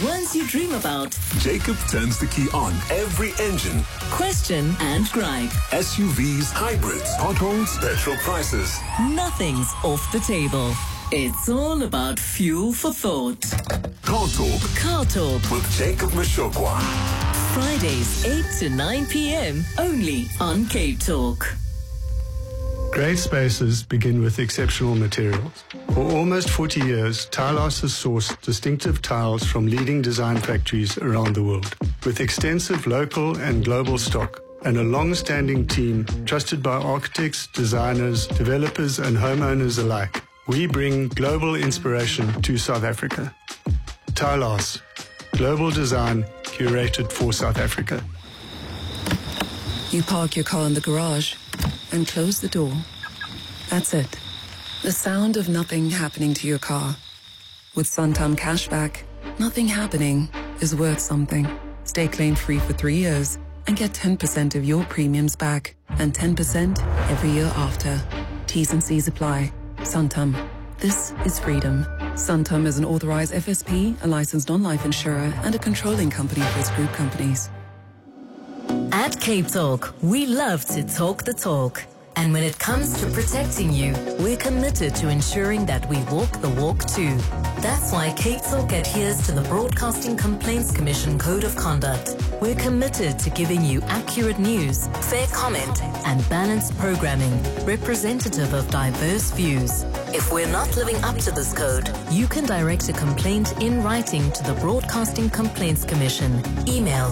ones you dream about. Jacob turns the key on every engine. Question and gripe. SUVs, hybrids, potholes, petrol prices. Nothing's off the table. It's all about fuel for thought. Car Talk. Car Talk. With Jacob Mashokwa. Fridays, 8 to 9 p.m. only on Cape Talk. Great spaces begin with exceptional materials. For almost 40 years, Tilehouse has sourced distinctive tiles from leading design factories around the world. With extensive local and global stock and a long-standing team trusted by architects, designers, developers and homeowners alike, we bring global inspiration to South Africa. Tilehouse, global design curated for South Africa. You park your car in the garage and close the door. That's it. The sound of nothing happening to your car. With Santam Cashback, nothing happening is worth something. Stay claim-free for 3 years and get 10% of your premiums back and 10% every year after. T's and C's apply. Santam. This is freedom. Santam is an authorized FSP, a licensed non-life insurer, and a controlling company for its group companies. At Cape Talk, we love to talk the talk. And when it comes to protecting you, we're committed to ensuring that we walk the walk too. That's why Cape Talk adheres to the Broadcasting Complaints Commission Code of Conduct. We're committed to giving you accurate news, fair comment, and balanced programming, representative of diverse views. If we're not living up to this code, you can direct a complaint in writing to the Broadcasting Complaints Commission. Email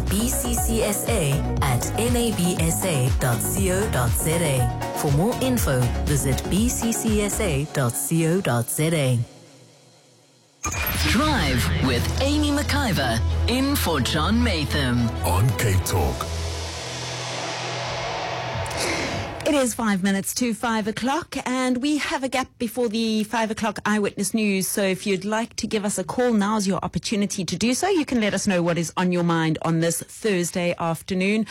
bccsa@nabsa.co.za. For more info, visit bccsa.co.za. Drive with Amy McIver, in for John Matham. On Cape Talk. It is 5 minutes to 5 o'clock, and we have a gap before the 5 o'clock Eyewitness News. So if you'd like to give us a call, now's your opportunity to do so. You can let us know what is on your mind on this Thursday afternoon.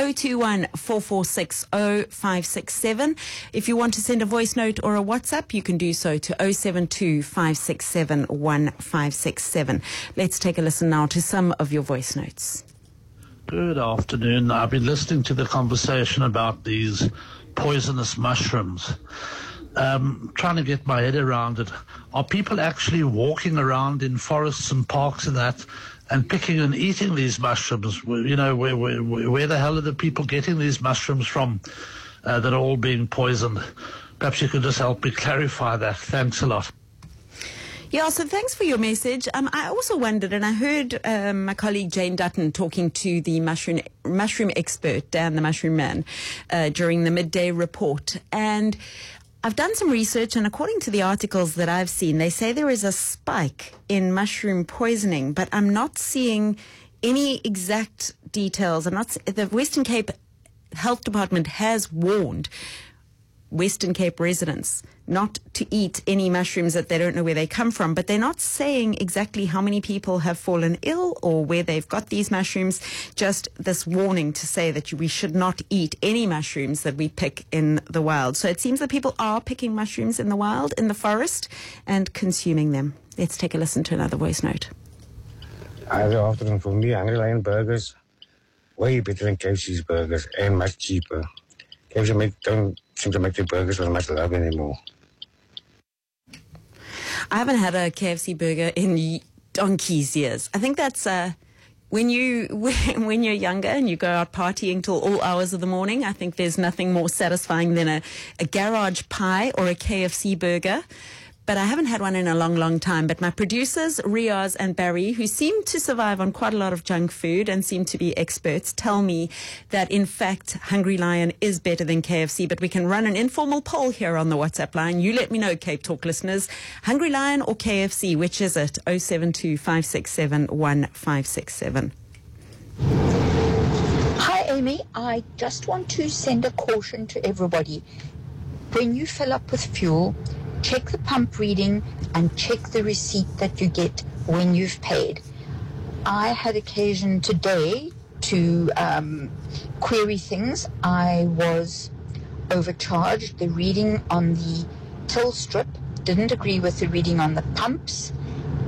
021-4460-567. If you want to send a voice note or a WhatsApp, you can do so to 072-567-1567. Let's take a listen now to some of your voice notes. Good afternoon. I've been listening to the conversation about these poisonous mushrooms. Trying to get my head around it. Are people actually walking around in forests and parks and that and picking and eating these mushrooms? You know, where the hell are the people getting these mushrooms from that are all being poisoned? Perhaps you could just help me clarify that. Thanks a lot. Yeah, so thanks for your message. I also wondered, and I heard my colleague Jane Dutton talking to the mushroom expert, Dan the Mushroom Man, during the midday report. And I've done some research, and according to the articles that I've seen, they say there is a spike in mushroom poisoning, but I'm not seeing any exact details. The Western Cape Health Department has warned Western Cape residents not to eat any mushrooms that they don't know where they come from, but they're not saying exactly how many people have fallen ill or where they've got these mushrooms. Just this warning to say that we should not eat any mushrooms that we pick in the wild. So it seems that people are picking mushrooms in the wild, in the forest, and consuming them. Let's take a listen to another voice note. Hi, good afternoon. For me, Hungry Lion burgers, way better than KFC's burgers and much cheaper. KFC don't seem to make the burgers with much love anymore. I haven't had a KFC burger in donkey's years. I think that's when you're younger and you go out partying till all hours of the morning. I think there's nothing more satisfying than a garage pie or a KFC burger. But I haven't had one in a long, long time. But my producers, Riaz and Barry, who seem to survive on quite a lot of junk food and seem to be experts, tell me that, in fact, Hungry Lion is better than KFC. But we can run an informal poll here on the WhatsApp line. You let me know, Cape Talk listeners. Hungry Lion or KFC, which is it? 072-567-1567. Hi, Amy. I just want to send a caution to everybody. When you fill up with fuel, check the pump reading and check the receipt that you get when you've paid. I had occasion today to query things. I was overcharged. The reading on the till strip didn't agree with the reading on the pumps,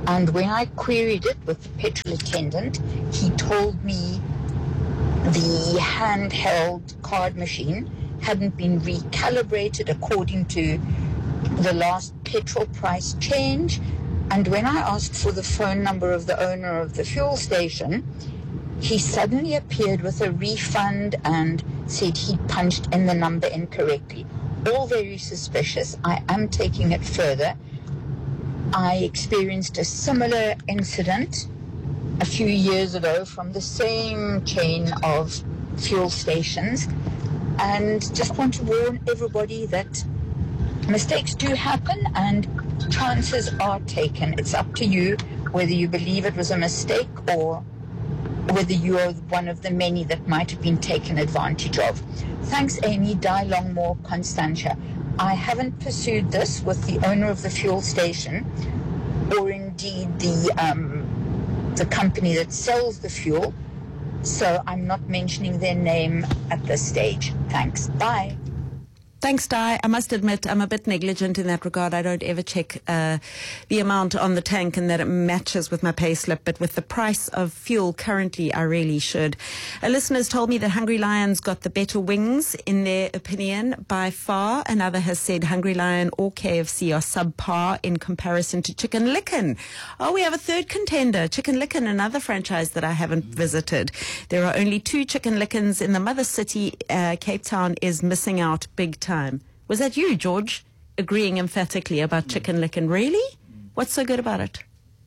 And when I queried it with the petrol attendant, he told me the handheld card machine hadn't been recalibrated according to the last petrol price change. And when I asked for the phone number of the owner of the fuel station, he suddenly appeared with a refund and said he'd punched in the number incorrectly. All very suspicious. I am taking it further. I experienced a similar incident a few years ago from the same chain of fuel stations, and just want to warn everybody that mistakes do happen and chances are taken. It's up to you whether you believe it was a mistake or whether you are one of the many that might have been taken advantage of. Thanks, Amy. Die Longmore, Constantia. I haven't pursued this with the owner of the fuel station or indeed the company that sells the fuel, so I'm not mentioning their name at this stage. Thanks. Bye. Thanks, Di. I must admit I'm a bit negligent in that regard. I don't ever check the amount on the tank and that it matches with my pay slip, but with the price of fuel currently, I really should. A listener has told me that Hungry Lion's got the better wings in their opinion by far. Another has said Hungry Lion or KFC are subpar in comparison to Chicken Licken. Oh, we have a third contender, Chicken Licken, another franchise that I haven't visited. There are only 2 Chicken Lickens in the mother city. Cape Town is missing out big time. Was that you, George, agreeing emphatically about Chicken Licken? Really? What's so good about it?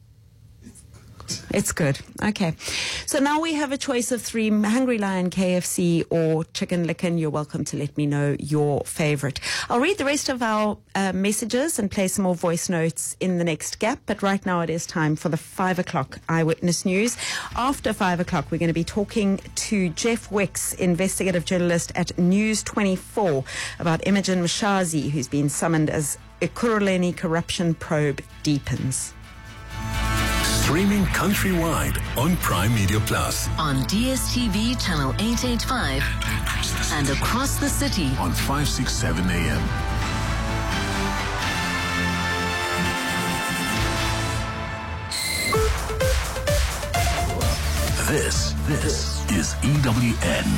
It's good. Okay. So now we have a choice of 3, Hungry Lion, KFC or Chicken Licken. You're welcome to let me know your favorite. I'll read the rest of our messages and play some more voice notes in the next gap. But right now it is time for the 5 o'clock Eyewitness News. After 5 o'clock, we're going to be talking to Jeff Wicks, investigative journalist at News 24, about Imogen Mshazi, who's been summoned as Ekurhuleni corruption probe deepens. Streaming countrywide on Prime Media Plus. On DSTV channel 885 and across the city On 567 AM. This is EWN.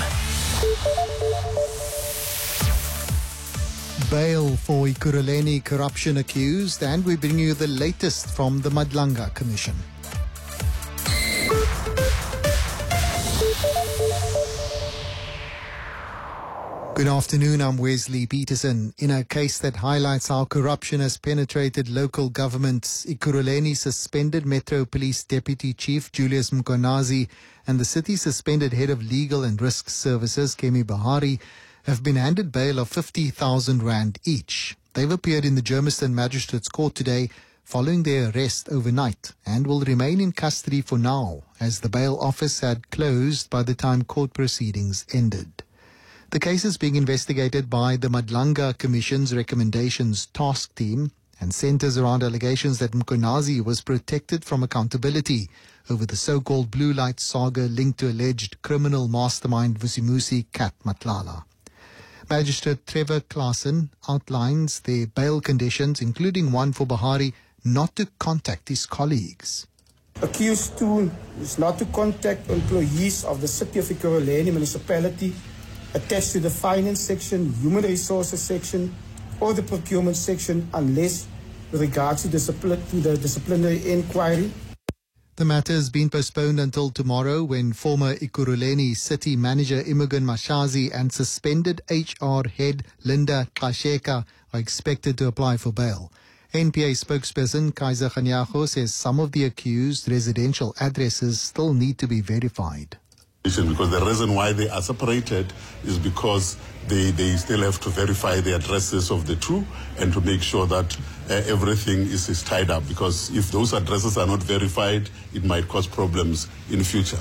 Bail for Ekurhuleni corruption accused, and we bring you the latest from the Madlanga Commission. Good afternoon, I'm Wesley Peterson. In a case that highlights how corruption has penetrated local governments, Ekurhuleni suspended Metro Police Deputy Chief Julius Mkonazi and the city's suspended Head of Legal and Risk Services, Kemi Bahari, have been handed bail of 50,000 rand each. They've appeared in the Germiston Magistrates Court today following their arrest overnight and will remain in custody for now, as the bail office had closed by the time court proceedings ended. The case is being investigated by the Madlanga Commission's Recommendations Task Team and centers around allegations that Mkonazi was protected from accountability over the so-called Blue Light saga linked to alleged criminal mastermind Vusimusi Kat Matlala. Magistrate Trevor Claassen outlines the bail conditions, including one for Bahari not to contact his colleagues. Accused 2 is not to contact employees of the City of Ekurhuleni municipality attached to the finance section, human resources section, or the procurement section unless with regards to the disciplinary inquiry. The matter has been postponed until tomorrow, when former Ekurhuleni City Manager Imogen Mshazi and suspended HR head Linda Xasheka are expected to apply for bail. NPA spokesperson Kaiser Khanyago says some of the accused residential addresses still need to be verified. Because the reason why they are separated is because they still have to verify the addresses of the two and to make sure that everything is tied up. Because if those addresses are not verified, it might cause problems in future.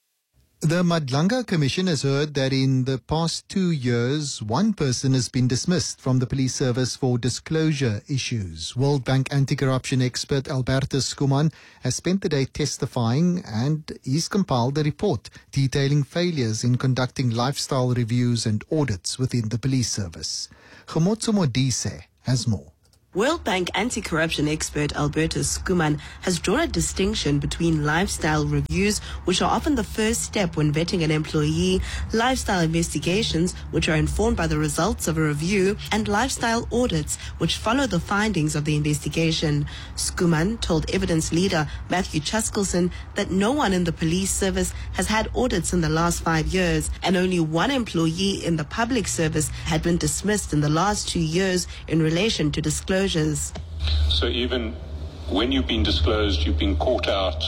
The Madlanga Commission has heard that in the past 2 years, one person has been dismissed from the police service for disclosure issues. World Bank anti-corruption expert Albertus Skuman has spent the day testifying, and he's compiled a report detailing failures in conducting lifestyle reviews and audits within the police service. Khomotso Modise has more. World Bank anti-corruption expert Albertus Skuman has drawn a distinction between lifestyle reviews, which are often the first step when vetting an employee, lifestyle investigations, which are informed by the results of a review, and lifestyle audits, which follow the findings of the investigation. Skuman told Evidence leader Matthew Chaskelson that no one in the police service has had audits in the last 5 years, and only one employee in the public service had been dismissed in the last 2 years in relation to disclosures. So even when you've been disclosed, you've been caught out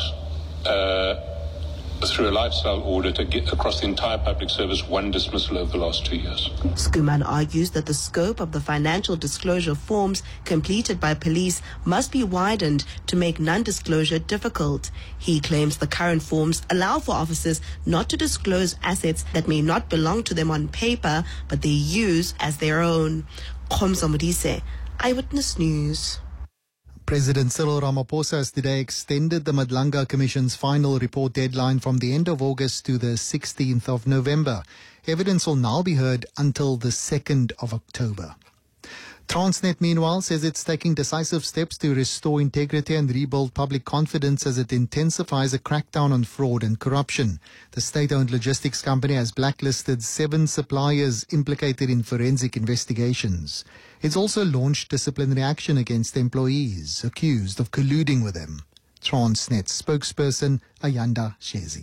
through a lifestyle audit across the entire public service, one dismissal over the last 2 years. Skuman argues that the scope of the financial disclosure forms completed by police must be widened to make non-disclosure difficult. He claims the current forms allow for officers not to disclose assets that may not belong to them on paper, but they use as their own. Khomsa Modise, Eyewitness News. President Cyril Ramaphosa has today extended the Madlanga Commission's final report deadline from the end of August to the 16th of November. Evidence will now be heard until the 2nd of October. Transnet, meanwhile, says it's taking decisive steps to restore integrity and rebuild public confidence as it intensifies a crackdown on fraud and corruption. The state-owned logistics company has blacklisted 7 suppliers implicated in forensic investigations. It's also launched disciplinary action against employees accused of colluding with them. Transnet spokesperson Ayanda Shezi.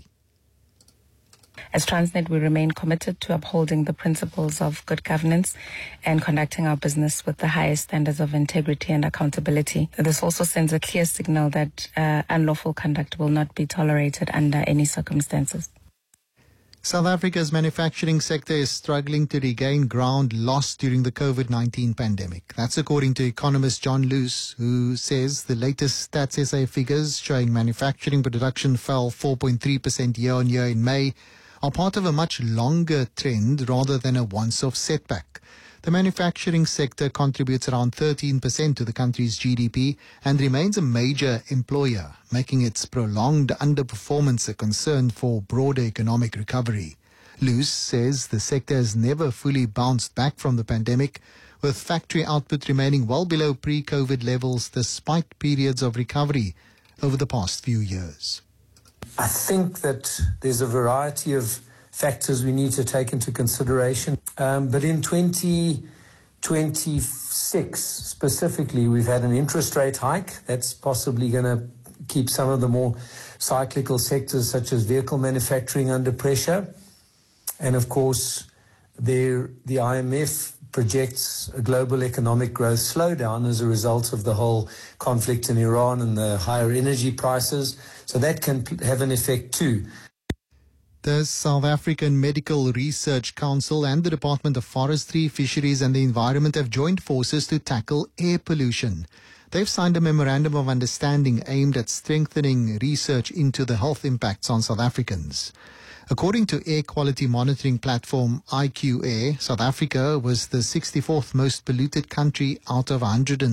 As Transnet, we remain committed to upholding the principles of good governance and conducting our business with the highest standards of integrity and accountability. This also sends a clear signal that unlawful conduct will not be tolerated under any circumstances. South Africa's manufacturing sector is struggling to regain ground lost during the COVID-19 pandemic. That's according to economist John Luce, who says the latest Stats SA figures showing manufacturing production fell 4.3% year-on-year in May are part of a much longer trend rather than a once-off setback. The manufacturing sector contributes around 13% to the country's GDP and remains a major employer, making its prolonged underperformance a concern for broader economic recovery. Luce says the sector has never fully bounced back from the pandemic, with factory output remaining well below pre-COVID levels despite periods of recovery over the past few years. I think that there's a variety of factors we need to take into consideration. But in 2026 specifically, we've had an interest rate hike. That's possibly going to keep some of the more cyclical sectors such as vehicle manufacturing under pressure. And of course, the IMF projects a global economic growth slowdown as a result of the whole conflict in Iran and the higher energy prices. So that can have an effect too. The South African Medical Research Council and the Department of Forestry, Fisheries and the Environment have joined forces to tackle air pollution. They've signed a memorandum of understanding aimed at strengthening research into the health impacts on South Africans. According to air quality monitoring platform IQAir, South Africa was the 64th most polluted country out of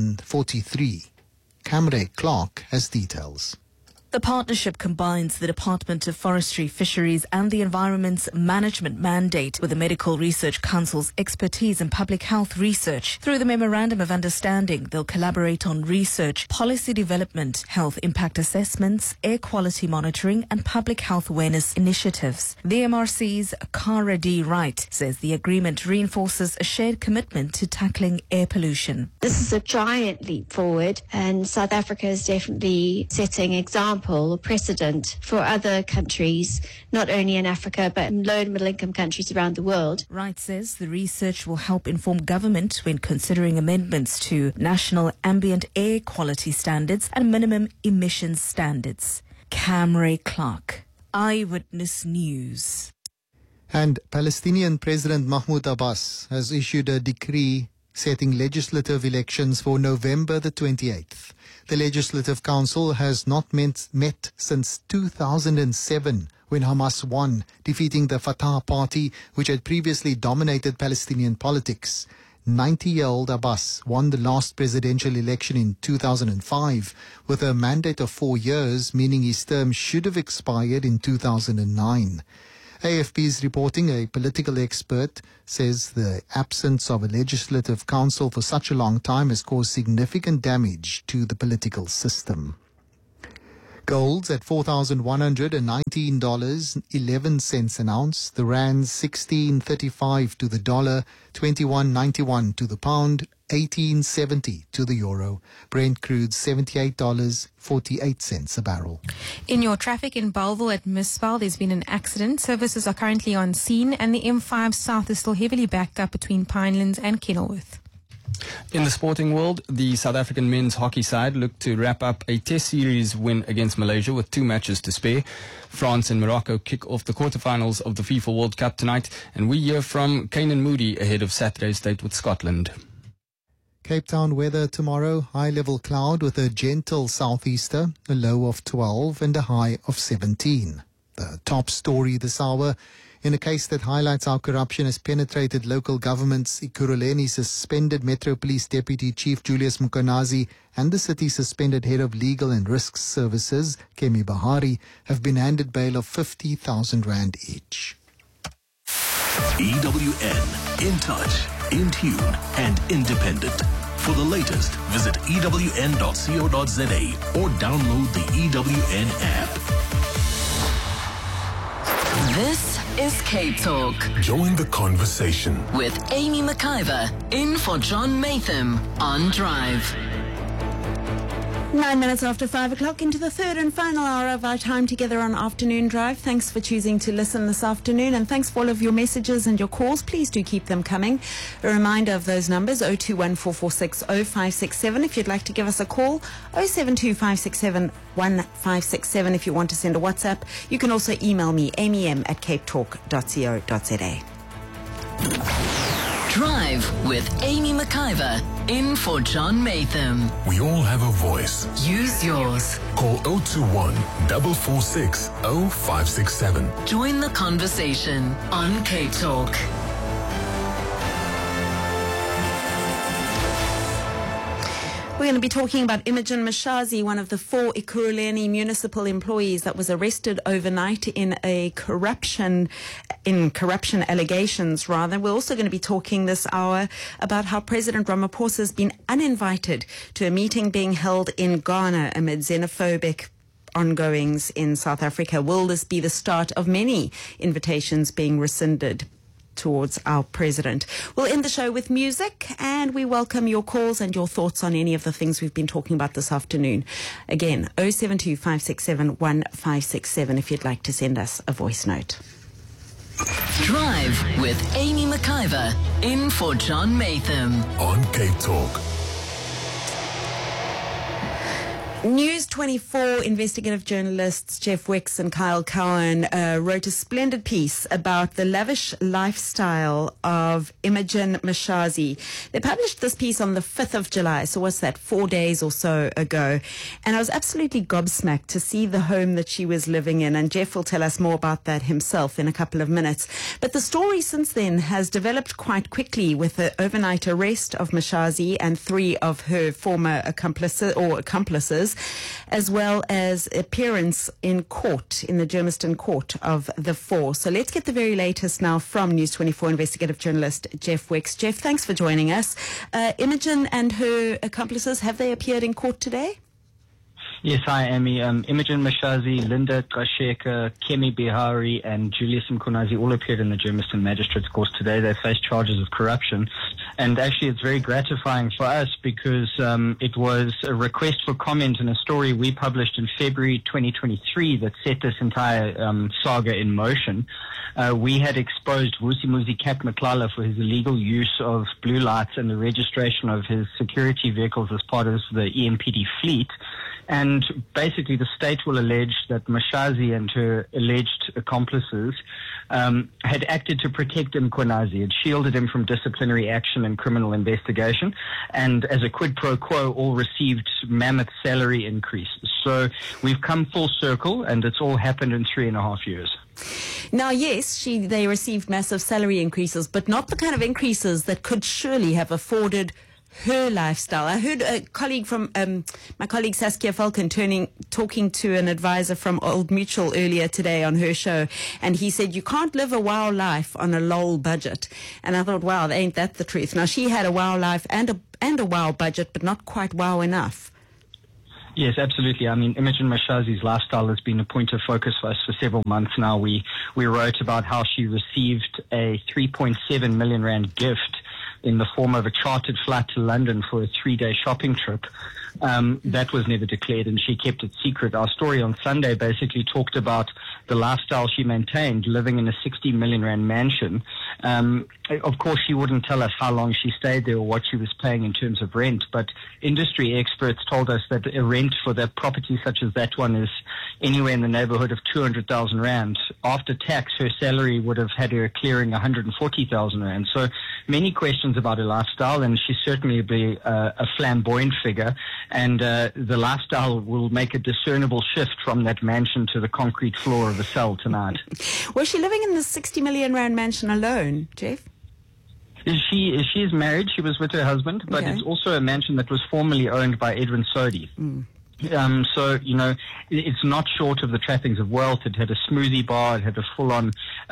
143. Camre Clark has details. The partnership combines the Department of Forestry, Fisheries and the Environment's management mandate with the Medical Research Council's expertise in public health research. Through the Memorandum of Understanding, they'll collaborate on research, policy development, health impact assessments, air quality monitoring and public health awareness initiatives. The MRC's Cara D. Wright says the agreement reinforces a shared commitment to tackling air pollution. This is a giant leap forward, and South Africa is definitely setting example, a precedent for other countries, not only in Africa but in low and middle income countries around the world. Wright says the research will help inform government when considering amendments to national ambient air quality standards and minimum emissions standards. Camre Clark, Eyewitness News. And Palestinian President Mahmoud Abbas has issued a decree setting legislative elections for November the 28th. The Legislative Council has not met since 2007 when Hamas won, defeating the Fatah party, which had previously dominated Palestinian politics. 90-year-old Abbas won the last presidential election in 2005 with a mandate of 4 years, meaning his term should have expired in 2009. AFP is reporting a political expert says the absence of a legislative council for such a long time has caused significant damage to the political system. Gold's at $4,119.11 an ounce. The rand's 16.35 to the dollar, 21.91 to the pound, 18.70 to the euro. Brent crude $78.48 a barrel. In your traffic in Bellville at Misval, there's been an accident. Services are currently on scene, and the M5 South is still heavily backed up between Pinelands and Kenilworth. In the sporting world, the South African men's hockey side look to wrap up a Test series win against Malaysia with 2 matches to spare. France and Morocco kick off the quarterfinals of the FIFA World Cup tonight, and we hear from Kanan Moody ahead of Saturday's date with Scotland. Cape Town weather tomorrow, high-level cloud with a gentle southeaster, a low of 12 and a high of 17. The top story this hour, in a case that highlights how corruption has penetrated local governments, Ekurhuleni suspended Metro Police Deputy Chief Julius Mkhwanazi and the city's suspended Head of Legal and Risk Services, Kemi Bahari, have been handed bail of 50,000 rand each. EWN, in touch, in tune and independent. For the latest, visit ewn.co.za or download the EWN app. This is Cape Talk. Join the conversation with Amy McIver in for John Matham on Drive. 9 minutes after 5 o'clock, into the third and final hour of our time together on Afternoon Drive. Thanks for choosing to listen this afternoon, and thanks for all of your messages and your calls. Please do keep them coming. A reminder of those numbers, 0214460567 if you'd like to give us a call, 0725671567 if you want to send a WhatsApp. You can also email me, amym@capetalk.co.za. Drive with Amy McIver in for John Matham. We all have a voice. Use yours. Call 021 446 0567. Join the conversation on Cape Talk. We're going to be talking about Imogen Mashazi, one of the 4 Ekurhuleni municipal employees that was arrested overnight in corruption allegations, rather. We're also going to be talking this hour about how President Ramaphosa has been uninvited to a meeting being held in Ghana amid xenophobic ongoings in South Africa. Will this be the start of many invitations being rescinded towards our president? We'll end the show with music, and we welcome your calls and your thoughts on any of the things we've been talking about this afternoon. Again, 0725671567 if you'd like to send us a voice note. Drive with Amy McIver in for John Matham on Cape Talk. News 24 investigative journalists Jeff Wicks and Kyle Cowan wrote a splendid piece about the lavish lifestyle of Imogen Mashazi. They published this piece on the 5th of July, so what's that, 4 days or so ago. And I was absolutely gobsmacked to see the home that she was living in, and Jeff will tell us more about that himself in a couple of minutes. But the story since then has developed quite quickly, with the overnight arrest of Mashazi and 3 of her former accomplices, as well as appearance in court, in the Germiston court of the 4. So let's get the very latest now from News 24 investigative journalist Jeff Wicks. Jeff, thanks for joining us. Imogen and her accomplices, have they appeared in court today? Yes, hi, Amy. Imogen Mashazi, Linda Gasheka, Kemi Bihari, and Julius Mkhwanazi all appeared in the Germiston Magistrates Court today. They faced charges of corruption. And actually, it's very gratifying for us because it was a request for comment in a story we published in February 2023 that set this entire saga in motion. We had exposed Vusimuzi Kat Maklala for his illegal use of blue lights and the registration of his security vehicles as part of the EMPD fleet. And basically, the state will allege that Mashazi and her alleged accomplices had acted to protect Mkhwanazi, had shielded him from disciplinary action and criminal investigation, and as a quid pro quo, all received mammoth salary increases. So we've come full circle, and it's all happened in 3.5 years. Now, yes, they received massive salary increases, but not the kind of increases that could surely have afforded her lifestyle. I heard a colleague from my colleague Saskia Falcon talking to an advisor from Old Mutual earlier today on her show, and he said you can't live a wow life on a lol budget. And I thought, wow, ain't that the truth? Now, she had a wow life and a wow budget, but not quite wow enough. Yes, absolutely. I mean, Imogen Mashazi's lifestyle has been a point of focus for us for several months now. We wrote about how she received a 3.7 million rand gift in the form of a chartered flight to London for a 3-day shopping trip. That was never declared, and she kept it secret. Our story on Sunday basically talked about the lifestyle she maintained, living in a 60 million rand mansion. Of course, she wouldn't tell us how long she stayed there or what she was paying in terms of rent, but industry experts told us that a rent for that property such as that one is anywhere in the neighborhood of 200,000 rand. After tax, her salary would have had her clearing 140,000 rand. So many questions about her lifestyle, and she's certainly a flamboyant figure. And the lifestyle will make a discernible shift from that mansion to the concrete floor of a cell tonight. Was she living in the 60 million rand mansion alone, Jeff? She is married. She was with her husband, but it's also a mansion that was formerly owned by Edwin Sodi. So, you know, it's not short of the trappings of wealth. It had a smoothie bar, it had a full-on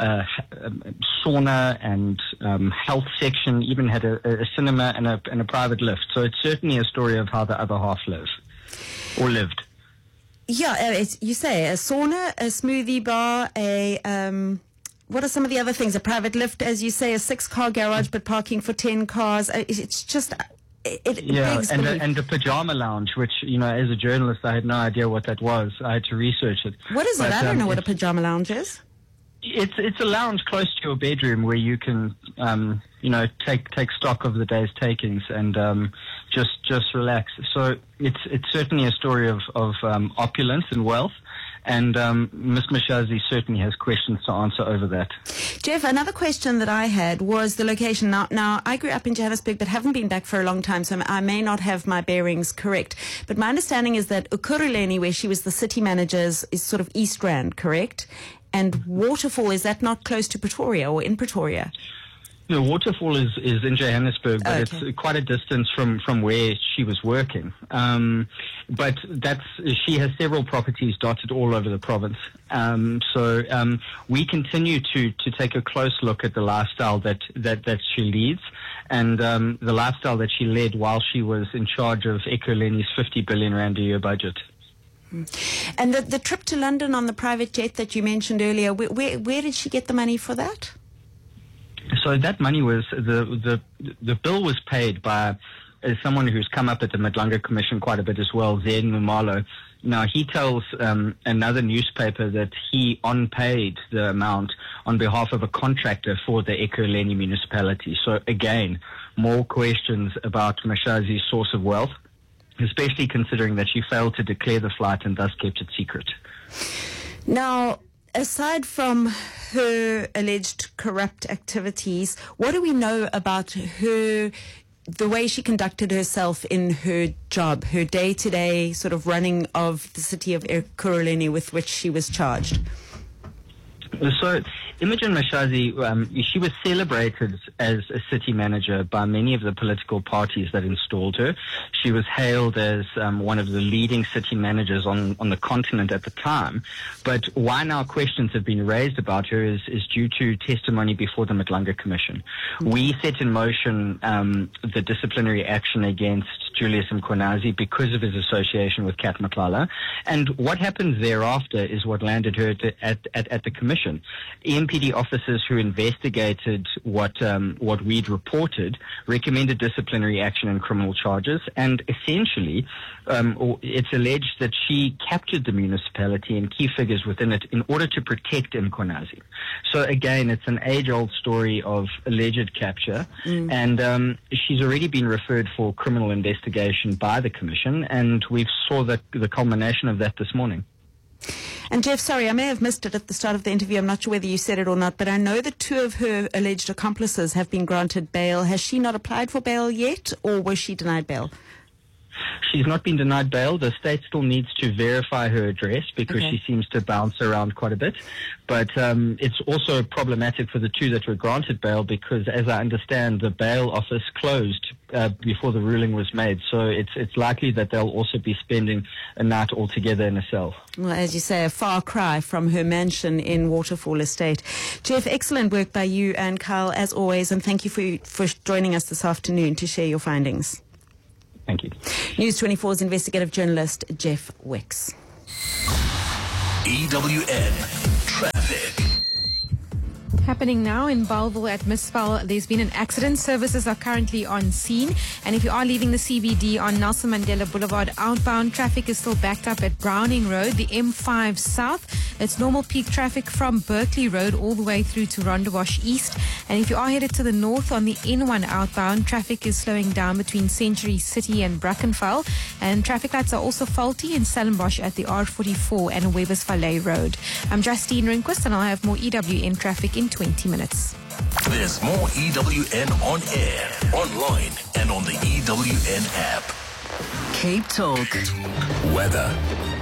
sauna and health section, even had a cinema and a private lift. So it's certainly a story of how the other half lives, or lived. Yeah, you say a sauna, a smoothie bar, what are some of the other things? A private lift, as you say, a 6-car garage, but parking for 10 cars. It's just... and a pajama lounge, which, you know, as a journalist, I had no idea what that was. I had to research it. What is it? I don't know what a pajama lounge is. It's a lounge close to your bedroom where you can, you know, take stock of the day's takings and just relax. So it's certainly a story of opulence and wealth. And Ms. Mashazi certainly has questions to answer over that. Jeff, another question that I had was the location. Now, I grew up in Johannesburg but haven't been back for a long time, so I may not have my bearings correct. But my understanding is that Ekurhuleni, where she was the city manager, is sort of East Rand, correct? And Waterfall, is that not close to Pretoria or in Pretoria? No, Waterfall is in Johannesburg, but it's quite a distance from where she was working. But she has several properties dotted all over the province. So we continue to take a close look at the lifestyle that she leads, and the lifestyle that she led while she was in charge of Ekurhuleni's 50 billion rand a year budget. And the trip to London on the private jet that you mentioned earlier, where did she get the money for that? So that money was the bill was paid by someone who's come up at the Madlanga Commission quite a bit as well, Zen Mumalo. Now he tells another newspaper that he unpaid the amount on behalf of a contractor for the Ekurhuleni municipality. So again, more questions about Mashazi's source of wealth, especially considering that she failed to declare the flight and thus kept it secret. Now, aside from her alleged corrupt activities, what do we know about her, the way she conducted herself in her job, her day-to-day sort of running of the city of Ekurhuleni with which she was charged? So Imogen Mashazi, she was celebrated as a city manager by many of the political parties that installed her. She was hailed as one of the leading city managers on the continent at the time. But why now questions have been raised about her is due to testimony before the Madlanga Commission. We set in motion the disciplinary action against Julius Mkhwanazi because of his association with Kat Maklala. And what happened thereafter is what landed her at the commission. EMPD officers who investigated what we'd reported recommended disciplinary action and criminal charges. And essentially, it's alleged that she captured the municipality and key figures within it in order to protect Mkhwanazi. So again, it's an age-old story of alleged capture. And she's already been referred for criminal investigation by the commission, and we saw the culmination of that this morning. And Jeff, sorry, I may have missed it at the start of the interview. I'm not sure whether you said it or not, but I know that 2 of her alleged accomplices have been granted bail. Has she not applied for bail yet, or was she denied bail? She's not been denied bail. The state still needs to verify her address because she seems to bounce around quite a bit. But it's also problematic for the two that were granted bail because, as I understand, the bail office closed before the ruling was made. So it's likely that they'll also be spending a night altogether in a cell. Well, as you say, a far cry from her mansion in Waterfall Estate. Jeff, excellent work by you and Kyle, as always, and thank you for joining us this afternoon to share your findings. Thank you. News 24's investigative journalist, Jeff Wicks. EWN Traffic. Happening now in Bellville at Misval. There's been an accident. Services are currently on scene. And if you are leaving the CBD on Nelson Mandela Boulevard outbound, traffic is still backed up at Browning Road, the M5 South. It's normal peak traffic from Berkeley Road all the way through to Rondebosch East. And if you are headed to the north on the N1 outbound, traffic is slowing down between Century City and Brackenfell. And traffic lights are also faulty in Stellenbosch at the R44 and Webers Valley Road. I'm Justine Rehnquist, and I'll have more EWN traffic in 20 minutes. There's more EWN on air, online, and on the EWN app. Cape Talk. Weather.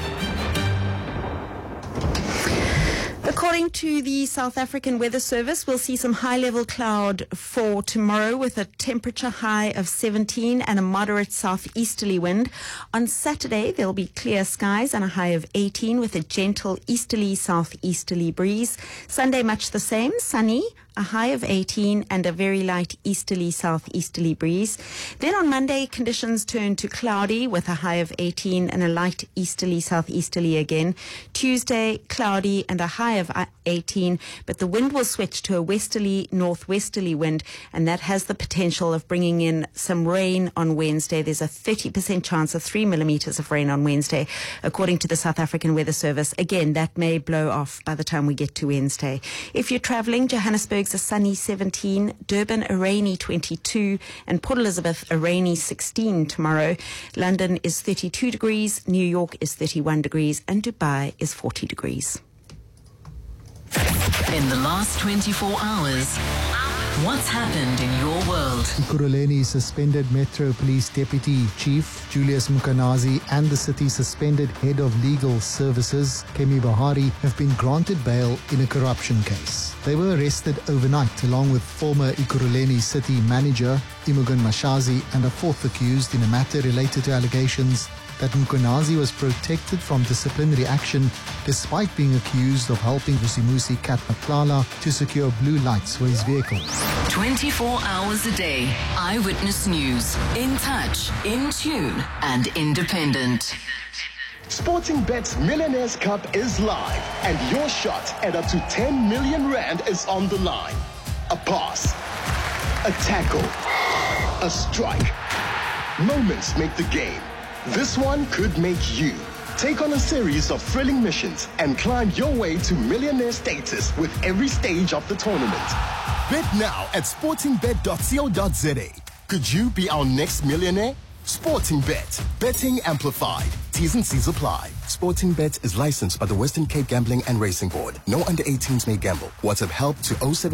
According to the South African Weather Service, we'll see some high-level cloud for tomorrow with a temperature high of 17 and a moderate southeasterly wind. On Saturday, there'll be clear skies and a high of 18 with a gentle easterly southeasterly breeze. Sunday, much the same, sunny, a high of 18 and a very light easterly southeasterly breeze. Then on Monday, conditions turn to cloudy with a high of 18 and a light easterly southeasterly again. Tuesday, cloudy and a high of 18, but the wind will switch to a westerly northwesterly wind, and that has the potential of bringing in some rain on Wednesday. There's a 30% chance of 3 millimeters of rain on Wednesday, according to the South African Weather Service. Again, that may blow off by the time we get to Wednesday. If you're traveling, Johannesburg's a sunny 17, Durban a rainy 22, and Port Elizabeth a rainy 16 tomorrow. London is 32 degrees, New York is 31 degrees, and Dubai is 40 degrees. In the last 24 hours, what's happened in your world? Ekurhuleni suspended Metro Police Deputy Chief Julius Mkhwanazi and the city's suspended Head of Legal Services, Kemi Bahari, have been granted bail in a corruption case. They were arrested overnight along with former Ekurhuleni City Manager Imogen Mashazi and a fourth accused in a matter related to allegations that Mkhwanazi was protected from disciplinary action despite being accused of helping Vusimusi Kat Matlala to secure blue lights for his vehicle. 24 hours a day. Eyewitness News. In touch, in tune, and independent. Sportingbet's Millionaires Cup is live, and your shot at up to 10 million rand is on the line. A pass, a tackle, a strike. Moments make the game. This one could make you. Take on a series of thrilling missions and climb your way to millionaire status with every stage of the tournament. Bet now at sportingbet.co.za. Could you be our next millionaire? Sportingbet. Betting amplified. T's and C's apply. Sportingbet is licensed by the Western Cape Gambling and Racing Board. No under 18s may gamble. WhatsApp help to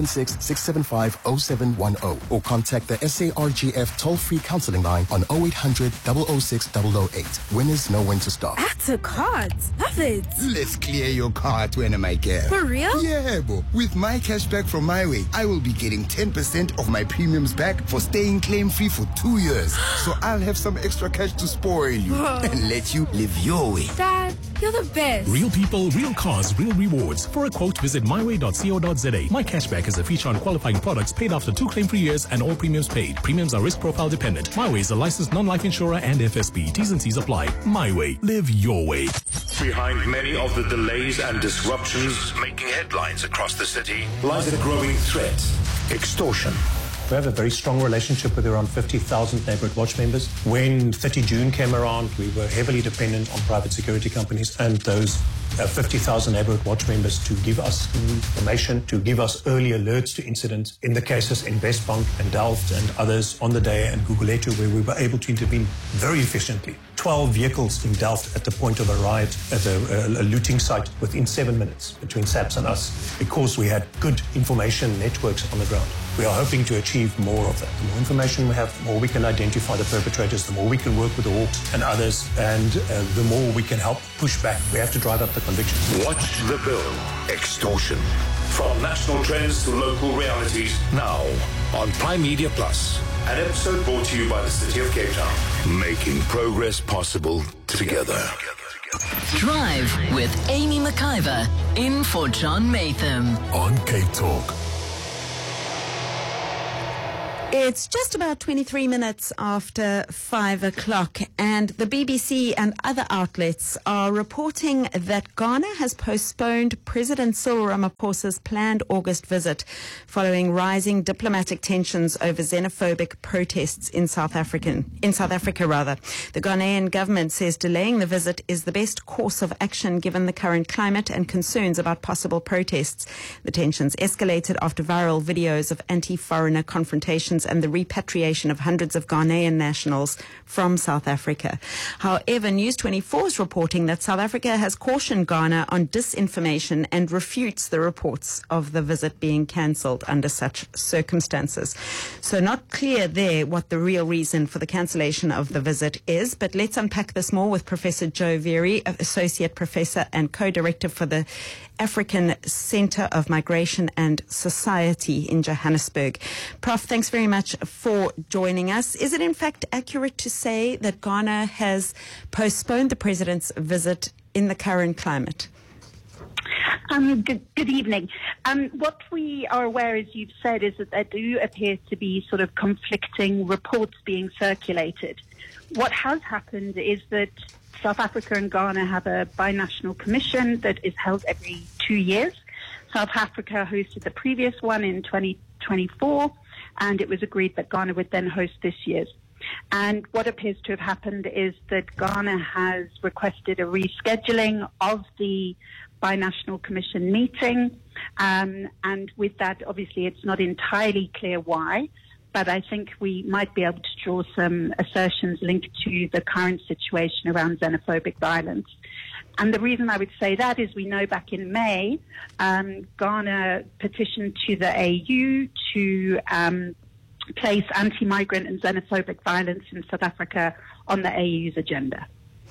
076-675-0710 or contact the SARGF toll-free counseling line on 0800 006 008. Winners know when to start. Add to cards. Love it. Let's clear your card when I get. For real? Yeah, bo. With my cashback from MyWay, I will be getting 10% of my premiums back for staying claim-free for 2 years. So I'll have some extra cash to spoil you and let you live your way. Dad, you're the best. Real people, real cars, real rewards. For a quote, visit myway.co.za. My cashback is a feature on qualifying products paid after 2 claim-free years and all premiums paid. Premiums are risk profile dependent. MyWay is a licensed non-life insurer and FSP. T's and C's apply. MyWay. Live your way. Behind many of the delays and disruptions making headlines across the city lies a growing threat: extortion. We have a very strong relationship with around 50,000 Neighborhood Watch members. When 30 June came around, we were heavily dependent on private security companies, and those 50,000 neighborhood watch members to give us information, to give us early alerts to incidents in the cases in Westbank and Delft and others on the day, and Guguletu, where we were able to intervene very efficiently. 12 vehicles in Delft at the point of a riot at a looting site within 7 minutes between SAPS and us, because we had good information networks on the ground. We are hoping to achieve more of that. The more information we have, the more we can identify the perpetrators, the more we can work with the Hawks and others, and the more we can help push back. We have to drive up the convictions. Watch the Bill. Extortion. From national trends to local realities, now on Prime Media Plus. An episode brought to you by the City of Cape Town. Making progress possible together. Drive with Amy McIver, in for John Matham. On Cape Talk. It's just about 23 minutes after 5 o'clock, and the BBC and other outlets are reporting that Ghana has postponed President Cyril Ramaphosa's planned August visit following rising diplomatic tensions over xenophobic protests in South Africa. The Ghanaian government says delaying the visit is the best course of action given the current climate and concerns about possible protests. The tensions escalated after viral videos of anti-foreigner confrontations and the repatriation of hundreds of Ghanaian nationals from South Africa. However, News 24 is reporting that South Africa has cautioned Ghana on disinformation and refutes the reports of the visit being cancelled under such circumstances. So not clear there what the real reason for the cancellation of the visit is, but let's unpack this more with Professor Joe Very, Associate Professor and Co-Director for the African Centre of Migration and Society in Johannesburg. Prof, thanks very much for joining us. Is it in fact accurate to say that Ghana has postponed the president's visit in the current climate? Good evening. What we are aware, as you've said, is that there do appear to be sort of conflicting reports being circulated. What has happened is that South Africa and Ghana have a binational commission that is held every 2 years. South Africa hosted the previous one in 2024, and it was agreed that Ghana would then host this year's. And what appears to have happened is that Ghana has requested a rescheduling of the binational commission meeting, and with that, obviously, it's not entirely clear why. But I think we might be able to draw some assertions linked to the current situation around xenophobic violence. And the reason I would say that is we know back in May, Ghana petitioned to the AU to place anti-migrant and xenophobic violence in South Africa on the AU's agenda.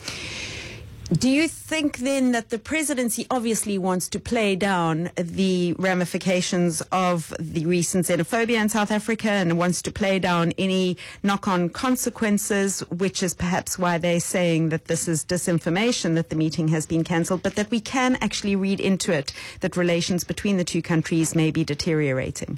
Do you think then that the presidency obviously wants to play down the ramifications of the recent xenophobia in South Africa and wants to play down any knock-on consequences, which is perhaps why they're saying that this is disinformation, that the meeting has been cancelled, but that we can actually read into it that relations between the two countries may be deteriorating?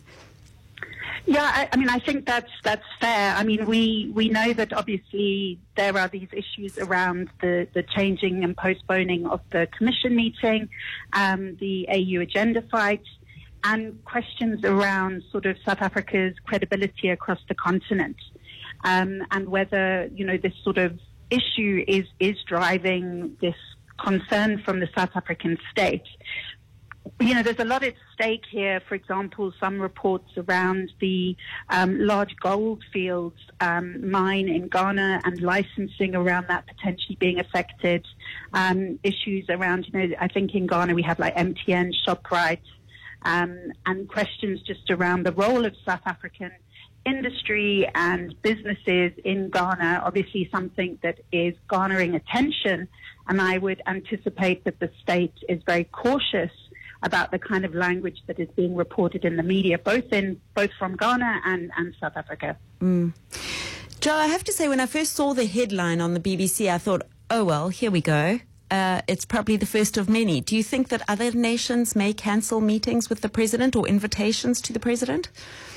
Yeah, I mean, I think that's fair. I mean, we know that obviously there are these issues around the changing and postponing of the commission meeting, the AU agenda fight, and questions around sort of South Africa's credibility across the continent, and whether, you know, this sort of issue is driving this concern from the South African state. You know, there's a lot at stake here. For example, some reports around the large gold fields mine in Ghana and licensing around that potentially being affected. Issues around, you know, I think in Ghana we have like MTN, ShopRite, and questions just around the role of South African industry and businesses in Ghana, obviously something that is garnering attention. And I would anticipate that the state is very cautious about the kind of language that is being reported in the media, both from Ghana and South Africa. Joe, I have to say, when I first saw the headline on the BBC, I thought, oh, well, here we go. It's probably the first of many. Do you think that other nations may cancel meetings with the president or invitations to the president?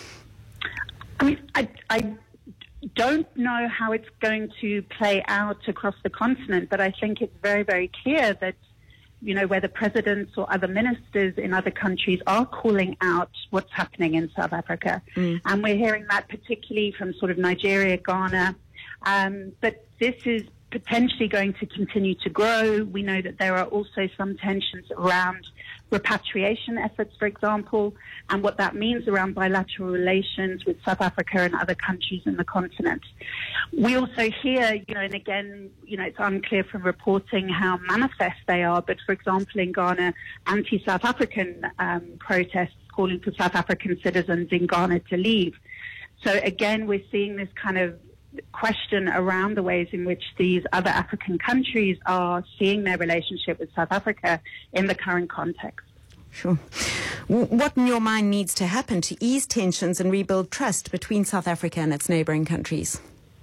I mean, I don't know how it's going to play out across the continent, but I think it's very, very clear that, you know, whether presidents or other ministers in other countries are calling out what's happening in South Africa. And we're hearing that particularly from sort of Nigeria, Ghana. But this is potentially going to continue to grow. We know that there are also some tensions around repatriation efforts, for example, and what that means around bilateral relations with South Africa and other countries in the continent. We also hear, and again, it's unclear from reporting how manifest they are, but for example, in Ghana, anti-South African protests calling for South African citizens in Ghana to leave. So again, we're seeing this kind of question around the ways in which these other African countries are seeing their relationship with South Africa in the current context. Sure. What in your mind needs to happen to ease tensions and rebuild trust between South Africa and its neighbouring countries?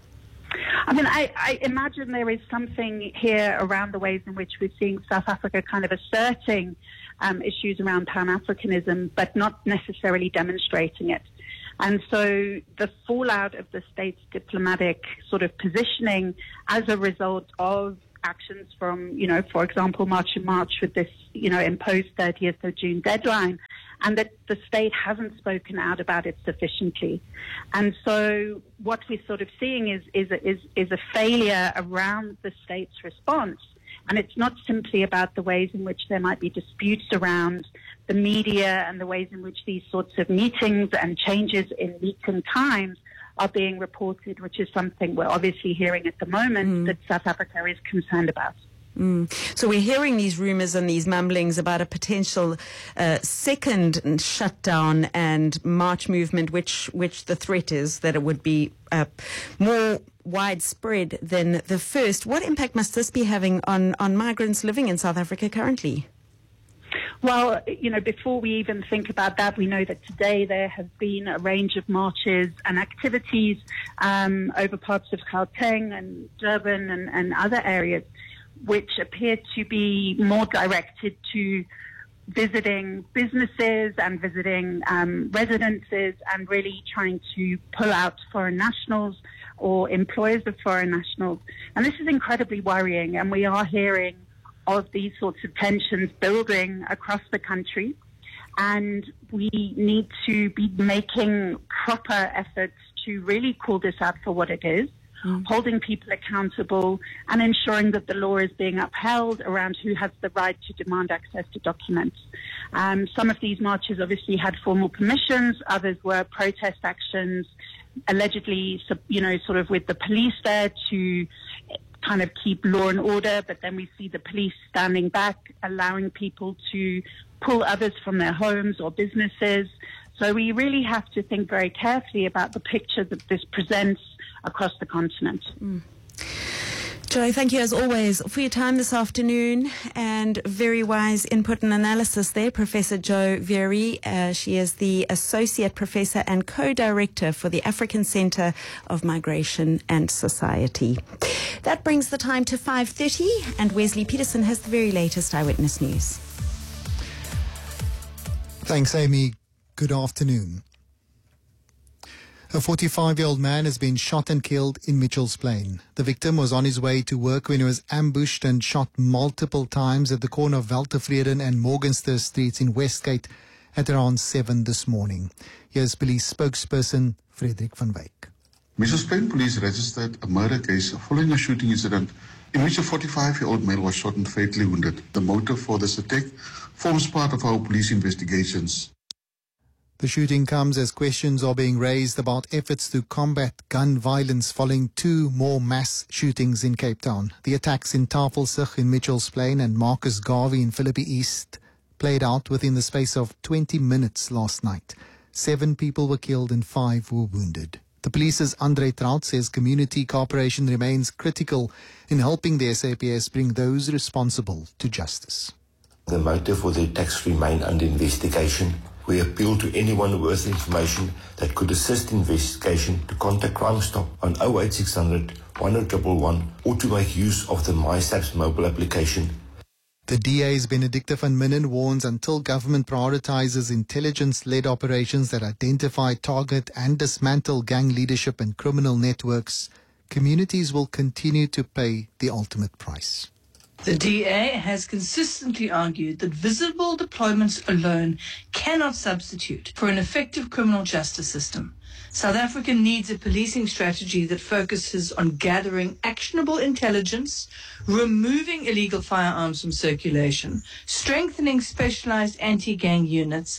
I mean, I imagine there is something here around the ways in which we're seeing South Africa kind of asserting issues around Pan-Africanism, but not necessarily demonstrating it. And so the fallout of the state's diplomatic sort of positioning as a result of actions from, for example, March and March with this, imposed 30th of June deadline, and that the state hasn't spoken out about it sufficiently. And so what we're sort of seeing is a failure around the state's response. And it's not simply about the ways in which there might be disputes around the media and the ways in which these sorts of meetings and changes in meeting times are being reported, which is something we're obviously hearing at the moment that South Africa is concerned about. So we're hearing these rumours and these mumblings about a potential second shutdown and march movement, which the threat is that it would be more widespread than the first. What impact must this be having on migrants living in South Africa currently? Well, before we even think about that, we know that today there have been a range of marches and activities over parts of Gauteng and Durban and other areas, which appear to be more directed to visiting businesses and visiting residences and really trying to pull out foreign nationals or employers of foreign nationals. And this is incredibly worrying, and we are hearing of these sorts of tensions building across the country. And we need to be making proper efforts to really call this out for what it is, holding people accountable and ensuring that the law is being upheld around who has the right to demand access to documents. Some of these marches obviously had formal permissions, others were protest actions, allegedly, sort of with the police there to kind of keep law and order, but then we see the police standing back, allowing people to pull others from their homes or businesses. So we really have to think very carefully about the picture that this presents across the continent. Joy, thank you as always for your time this afternoon and very wise input and analysis there. Professor Jo Vieri, she is the Associate Professor and Co-Director for the African Centre of Migration and Society. That brings the time to 5:30 and Wesley Peterson has the very latest Eyewitness News. Thanks, Amy. Good afternoon. A 45-year-old man has been shot and killed in Mitchell's Plain. The victim was on his way to work when he was ambushed and shot multiple times at the corner of Weltevreden and Morgenster Streets in Westgate at around 7 this morning. Here's police spokesperson Frederik van Wyk. Mitchell's Plain police registered a murder case following a shooting incident in which a 45-year-old male was shot and fatally wounded. The motive for this attack forms part of our police investigations. The shooting comes as questions are being raised about efforts to combat gun violence following two more mass shootings in Cape Town. The attacks in Tafelsig in Mitchell's Plain and Marcus Garvey in Philippi East played out within the space of 20 minutes last night. 7 people were killed and 5 were wounded. The police's Andre Trout says community cooperation remains critical in helping the SAPS bring those responsible to justice. The motive for the attacks remain under investigation. We appeal to anyone worth information that could assist investigation to contact Crime Stop on 08600 10111 or to make use of the MySAPS mobile application. The DA's Benedicta van Minnen warns until government prioritizes intelligence-led operations that identify, target and dismantle gang leadership and criminal networks, communities will continue to pay the ultimate price. The DA has consistently argued that visible deployments alone cannot substitute for an effective criminal justice system. South Africa needs a policing strategy that focuses on gathering actionable intelligence, removing illegal firearms from circulation, strengthening specialized anti-gang units.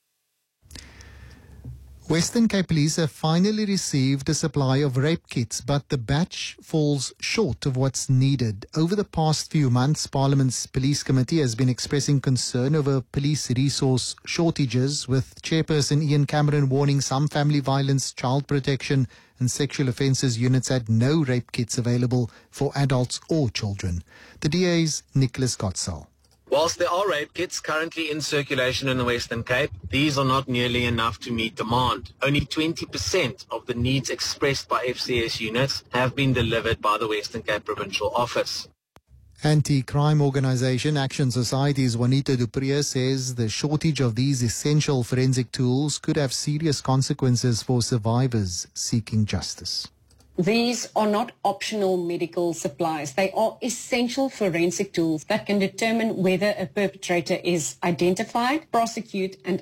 Western Cape Police have finally received a supply of rape kits, but the batch falls short of what's needed. Over the past few months, Parliament's Police Committee has been expressing concern over police resource shortages, with Chairperson Ian Cameron warning some family violence, child protection and sexual offences units had no rape kits available for adults or children. The DA's Nicholas Gottsal. Whilst there are rape kits currently in circulation in the Western Cape, these are not nearly enough to meet demand. Only 20% of the needs expressed by FCS units have been delivered by the Western Cape Provincial Office. Anti-crime organisation Action Society's Juanita Dupree says the shortage of these essential forensic tools could have serious consequences for survivors seeking justice. These are not optional medical supplies. They are essential forensic tools that can determine whether a perpetrator is identified, prosecute and